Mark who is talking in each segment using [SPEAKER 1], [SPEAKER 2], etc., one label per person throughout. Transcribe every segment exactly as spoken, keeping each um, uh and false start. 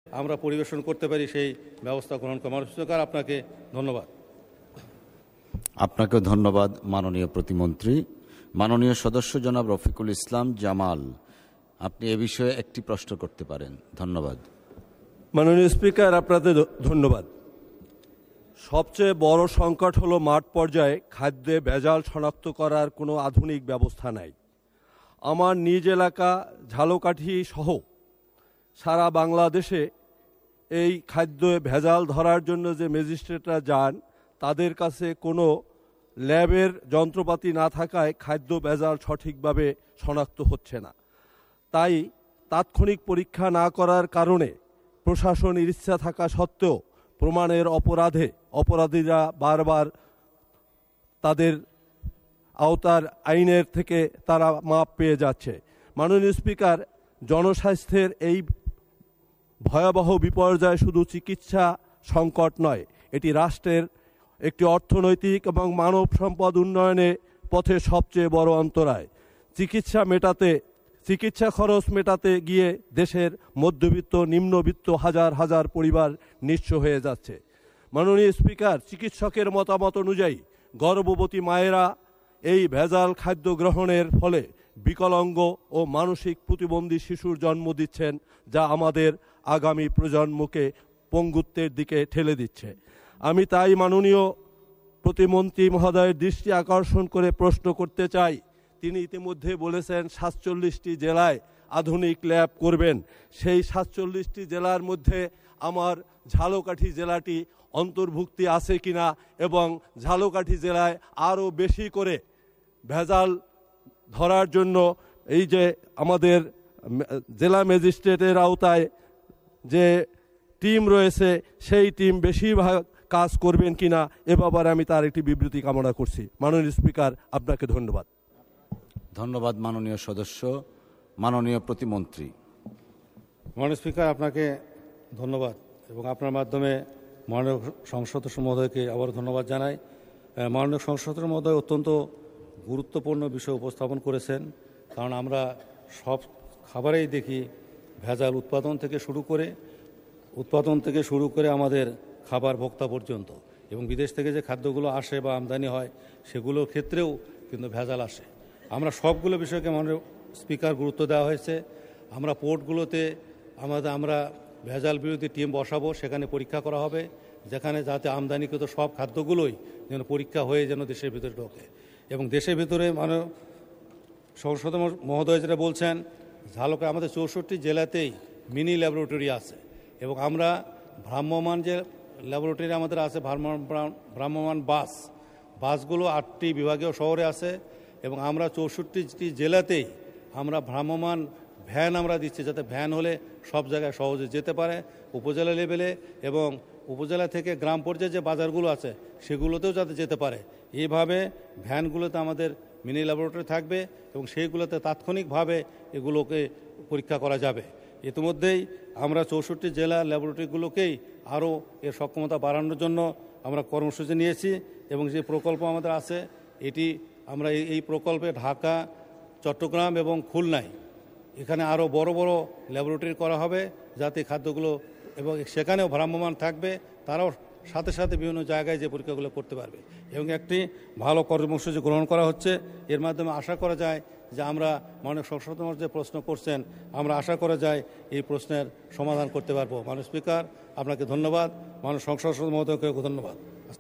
[SPEAKER 1] আমরা পরিবেশন করতে পারি সেই ব্যবস্থা গ্রহণ করা। মাননীয় স্পিকার, আপনাকে ধন্যবাদ।
[SPEAKER 2] আপনাকে ধন্যবাদ মাননীয় প্রতিমন্ত্রী। মাননীয় সদস্য জনাব রফিকুল ইসলাম জামাল, আপনি এ বিষয়ে একটি প্রশ্ন করতে পারেন। ধন্যবাদ।
[SPEAKER 3] মাননীয় স্পিকার, আপনাদের ধন্যবাদ। সবচেয়ে বড় সংকট হলো মাঠ পর্যায়ে খাদ্যে ভেজাল শনাক্ত করার কোনো আধুনিক ব্যবস্থা নাই। আমার নিজ এলাকা ঝালকাঠি সহ সারা বাংলাদেশে এই খাদ্যে ভেজাল ধরার জন্য যে ম্যাজিস্ট্রেটরা যান, তাদের কাছে কোনো ল্যাবের যন্ত্রপাতি না থাকায় খাদ্য ভেজাল সঠিকভাবে শনাক্ত হচ্ছে না। তাই তাৎক্ষণিক পরীক্ষা না করার কারণে প্রশাসনের ইচ্ছা থাকা সত্ত্বেও প্রমাণের অপরাধে অপরাধীরা বারবার তাদের আওতার আইনের থেকে তারা মাপ পেয়ে যাচ্ছে। মাননীয় স্পিকার, জনস্বাস্থ্যের এই ভয়াবহ বিপর্যয় শুধু চিকিৎসা সংকট নয়, এটি রাষ্ট্রের একটি অর্থনৈতিক এবং মানব সম্পদ উন্নয়নে পথে সবচেয়ে বড় অন্তরায়। চিকিৎসা মেটাতে চিকিৎসা খরচ মেটাতে গিয়ে দেশের মধ্যবিত্ত নিম্নবিত্ত হাজার হাজার পরিবার নিঃস্ব হয়ে যাচ্ছে। মাননীয় স্পিকার, চিকিৎসকের মতামত অনুযায়ী গর্ভবতী মায়েরা এই ভেজাল খাদ্য গ্রহণের ফলে বিকলাঙ্গ ও মানসিক প্রতিবন্ধী শিশুর জন্ম দিচ্ছেন, যা আমাদের আগামী প্রজন্মকে পঙ্গুত্বের দিকে ঠেলে দিচ্ছে। আমি তাই মাননীয় প্রতিমন্ত্রী মহোদয়ের দৃষ্টি আকর্ষণ করে প্রশ্ন করতে চাই। তিনি ইতিমধ্যে বলেছেন সাতচল্লিশটি জেলায় আধুনিক ল্যাব করবেন। সেই সাতচল্লিশটি জেলার মধ্যে আমার ঝালকাঠি জেলাটি অন্তর্ভুক্তি আছে কিনা, এবং ঝালকাঠি জেলায় আরও বেশি করে ভেজাল ধরার জন্য এই যে আমাদের জেলা ম্যাজিস্ট্রেটের আওতায় যে টিম রয়েছে, সেই টিম বেশিরভাগ কাজ করবেন কিনা, এ ব্যাপারে আমি তার একটি বিবৃতি কামনা করছি। মাননীয় স্পিকার, আপনাকে ধন্যবাদ।
[SPEAKER 2] ধন্যবাদ মাননীয় সদস্য। মাননীয় প্রতিমন্ত্রী।
[SPEAKER 1] মাননীয় স্পিকার, আপনাকে ধন্যবাদ এবং আপনার মাধ্যমে মাননীয় সংসদ সদস্য মহোদয়কে আবার ধন্যবাদ জানাই। মাননীয় সংসদ সদস্য মহোদয় অত্যন্ত গুরুত্বপূর্ণ বিষয় উপস্থাপন করেছেন, কারণ আমরা সব খাবারেই দেখি ভেজাল উৎপাদন থেকে শুরু করে উৎপাদন থেকে শুরু করে আমাদের খাবার ভোক্তা পর্যন্ত, এবং বিদেশ থেকে যে খাদ্যগুলো আসে বা আমদানি হয় সেগুলোর ক্ষেত্রেও কিন্তু ভেজাল আসে। আমরা সবগুলো বিষয়কে মাননীয় স্পিকার গুরুত্ব দেওয়া হয়েছে। আমরা পোর্টগুলোতে আমাদের আমরা ভেজাল বিরোধী টিম বসাবো, সেখানে পরীক্ষা করা হবে, যেখানে যাতে আমদানিকৃত সব খাদ্যগুলোই যেন পরীক্ষা হয়ে যেন দেশের ভিতরে ঢোকে। এবং দেশের ভিতরে মাননীয় সংসদ মহোদয় যেটা বলছেন, ঝালকাঠি আমাদের চৌষট্টি জেলাতেই মিনি ল্যাবরেটরি আছে, এবং আমরা ভ্রাম্যমান যে ল্যাবরেটরি আমাদের আছে ভ্রাম্যমান বাস বাসগুলো আটটি বিভাগীয় শহরে আছে, এবং আমরা চৌষট্টি জেলাতেই আমরা ভ্রাম্যমান ভ্যান আমরা দিচ্ছি, যাতে ভ্যান হলে সব জায়গায় সহজে যেতে পারে উপজেলা লেভেলে, এবং উপজেলা থেকে গ্রাম পর্যায়ে যে বাজারগুলো আছে সেগুলোতেও যাতে যেতে পারে। এইভাবে ভ্যানগুলোতে আমাদের মিনি ল্যাবরেটরি থাকবে, এবং সেইগুলোতে তাৎক্ষণিকভাবে এগুলোকে পরীক্ষা করা যাবে। ইতিমধ্যেই আমরা চৌষট্টি জেলা ল্যাবরেটরিগুলোকেই আরও এর সক্ষমতা বাড়ানোর জন্য আমরা কর্মসূচি নিয়েছি, এবং যে প্রকল্প আমাদের আছে এটি আমরা এই প্রকল্পে ঢাকা, চট্টগ্রাম এবং খুলনায় এখানে আরও বড় বড় ল্যাবরেটরি করা হবে, যাতে খাদ্যগুলো এবং সেখানেও ভ্রাম্যমান থাকবে, তারাও সাথে সাথে বিভিন্ন জায়গায় যে পরীক্ষাগুলো করতে পারবে, এবং একটি ভালো কর্মসূচি গ্রহণ করা হচ্ছে। এর মাধ্যমে আশা করা যায় যে আমরা মাননীয় সংসদ যে প্রশ্ন করছেন, আমরা আশা করা যায় এই প্রশ্নের সমাধান করতে পারবো। মাননীয় স্পিকার, আপনাকে ধন্যবাদ। মাননীয় সংসদ মহোদয়কে ধন্যবাদ।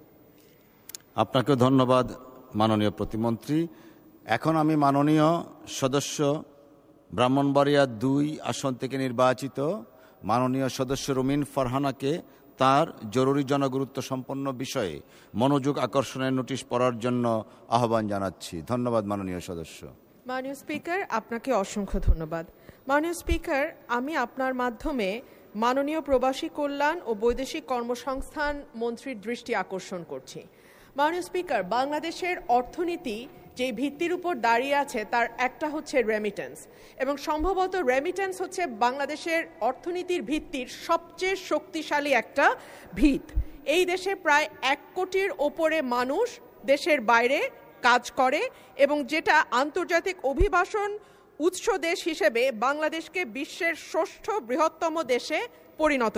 [SPEAKER 2] আপনাকে ধন্যবাদ মাননীয় প্রতিমন্ত্রী। এখন আমি মাননীয় সদস্য ব্রাহ্মণবাড়িয়া দুই আসন থেকে নির্বাচিত মাননীয় সদস্য রুমিন ফারহানাকে তার জরুরি জনগুরুত্ব সম্পন্ন বিষয়ে মনোযোগ আকর্ষণের নোটিশ পড়ার জন্য আহ্বান জানাচ্ছি। ধন্যবাদ মাননীয় সদস্য।
[SPEAKER 4] মাননীয় স্পিকার, আপনাকে অসংখ্য ধন্যবাদ। মাননীয় স্পিকার, আমি আপনার মাধ্যমে মাননীয় প্রবাসী কল্যাণ ও বৈদেশিক কর্মসংস্থান মন্ত্রীর দৃষ্টি আকর্ষণ করছি। মাননীয় স্পিকার, বাংলাদেশের অর্থনীতি যে ভিত্তির উপর দাঁড়িয়ে আছে তার একটা হচ্ছে রেমিটেন্স, এবং সম্ভবত রেমিটেন্স হচ্ছে বাংলাদেশের অর্থনীতির ভিত্তির সবচেয়ে শক্তিশালী একটা ভিত। এই দেশে প্রায় এক কোটির ওপরে মানুষ দেশের বাইরে কাজ করে, এবং যেটা আন্তর্জাতিক অভিবাসন উৎস দেশ হিসেবে বাংলাদেশকে বিশ্বের ষষ্ঠ বৃহত্তম দেশে পরিণত